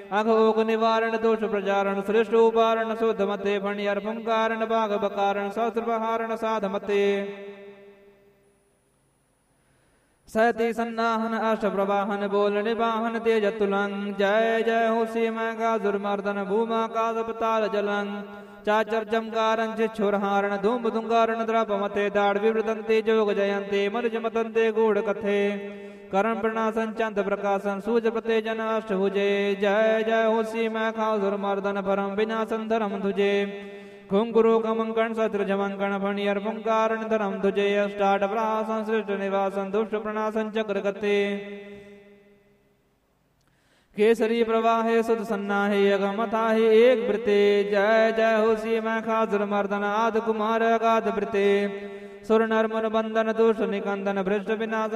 अघोग निवारण दोष प्रचारण श्रेष्ठ उपारण शुद्ध मते फणियर फुंकारण बाघ बकारण सहस्रपहारण साधमते सहति सन्नाहन अष्ट प्रवाहन बोल निवाहन तेज तुलंग जय जय हो सीमा का दुर्मर्दन भूमा का सपताल जलंग चाचर चमकारं चिच्छुरहारण धूम धुंगारण द्रपमते दाड़ विवृतंते जोग जयंते मर्ज मतंते गूढ़ कथे करण प्रणासन चंद प्रकाशन सूज प्रते जन अष्टभुजे जय जय हो सीमा खासुर मर्दन परम विनाशन धरम तुझे खुंकुरो कमंकण सत्र जमंकण फणियर फुंकारण धरम तुझे अष्टाट प्रासन सृष्ट निवासन दुष्ट प्रणासन चक्र कथे केसरी प्रवाहे सुध सन्नाहे यगमथाहे एक वृते जय जय हो सीमा खासुर मर्दन आद कुमार अगाध वृते सुर नर मुन बंधन दुष्ट निकंदन भ्रष्ट विनाश